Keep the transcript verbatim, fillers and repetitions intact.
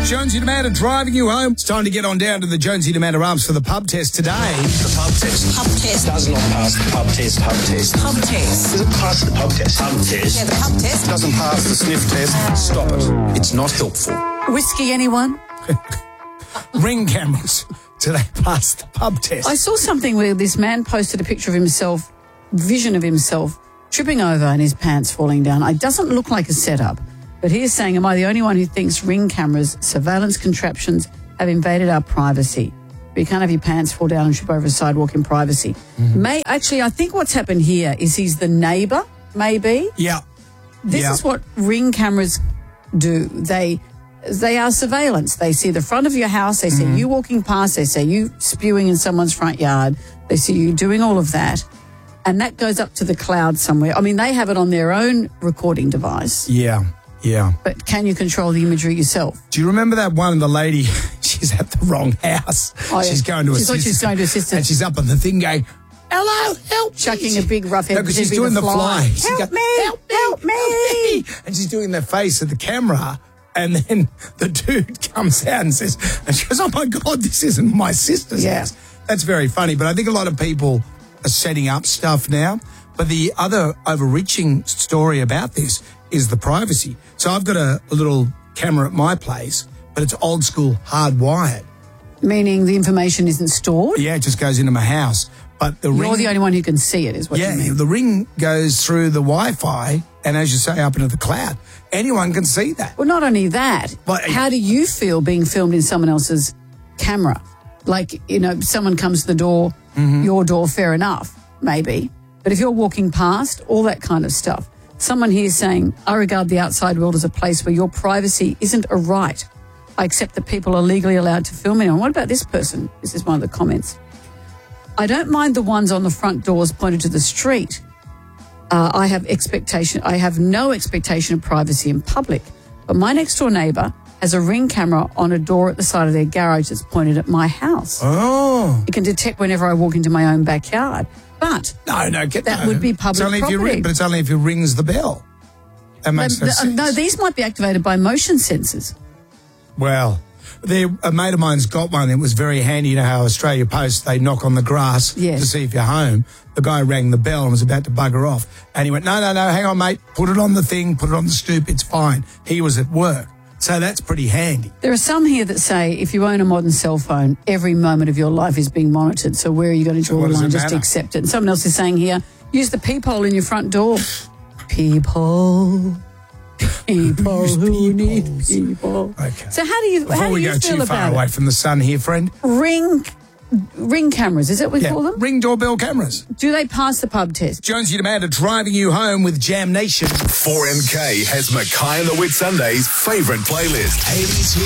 Jonesy and Amanda driving you home. It's time to get on down to the Jonesy and Amanda Arms for the pub test today. The pub test. Pub test. Does not pass the pub test. Pub test. Pub test. Does it pass the pub test? Pub test. Yeah, the pub test. Doesn't pass the sniff test. Stop it. It's not helpful. Whiskey, anyone? Ring cameras. Do they pass the pub test? I saw something where this man posted a picture of himself, vision of himself, tripping over and his pants falling down. It doesn't look like a setup, but he is saying, am I the only one who thinks ring cameras, surveillance contraptions have invaded our privacy? But you can't have your pants fall down and trip over a sidewalk in privacy. Mm-hmm. May Actually, I think what's happened here is he's the neighbour, maybe. Yeah. This yeah. is what ring cameras do. They... They are surveillance. They see the front of your house. They see mm-hmm. you walking past. They see you spewing in someone's front yard. They see you doing all of that. And that goes up to the cloud somewhere. I mean, they have it on their own recording device. Yeah, yeah. But can you control the imagery yourself? Do you remember that one, the lady, she's at the wrong house. Oh, yeah. She's going to she assist. She thought she was going to assist. And she's up on the thing going, hello, help Chucking me. a big rough head. No, because she's doing the fly. fly. She's Help, going, me, help me, help me, help me. And she's doing the face at the camera. And then the dude comes out and says, and she goes, oh, my God, this isn't my sister's yeah. house. That's very funny. But I think a lot of people are setting up stuff now. But the other overreaching story about this is the privacy. So I've got a, a little camera at my place, but it's old school hardwired. Meaning the information isn't stored? Yeah, it just goes into my house. But the You're ring, the only one who can see it, is what yeah, you mean. the ring goes through the Wi-Fi and, as you say, up into the cloud. Anyone can see that. Well, not only that, But, how do you feel being filmed in someone else's camera? Like, you know, someone comes to the door, mm-hmm. your door, fair enough, maybe. But if you're walking past, all that kind of stuff. Someone here is saying, I regard the outside world as a place where your privacy isn't a right. I accept that people are legally allowed to film anyone. What about this person? This is one of the comments. I don't mind the ones on the front doors pointed to the street. Uh, I have expectation. I have no expectation of privacy in public. But my next door neighbour has a ring camera on a door at the side of their garage that's pointed at my house. Oh. It can detect whenever I walk into my own backyard. But no, no, get that no. would be public it's only property. If you ring, but it's only if it rings the bell. That makes no, no sense. No, these might be activated by motion sensors. Well, the, a mate of mine's got one. It was very handy. You know how Australia Post, they knock on the grass yes. to see if you're home. The guy rang the bell and was about to bugger off. And he went, no, no, no, hang on, mate. Put it on the thing, put it on the stoop. It's fine. He was at work. So that's pretty handy. There are some here that say if you own a modern cell phone, every moment of your life is being monitored. So where are you going to draw so the line? Just matter? accept it. And someone else is saying here, use the peephole in your front door. People. People who need people. Okay. So how do you Before how do we you go feel too about far it? away from the sun here, friend. Ring ring cameras, is that what we Yeah, call them? ring doorbell cameras. Do they pass the pub test? Jonesy and Amanda driving you home with Jam Nation. four M K has Mackay and the Whitsundays' favourite playlist. eighties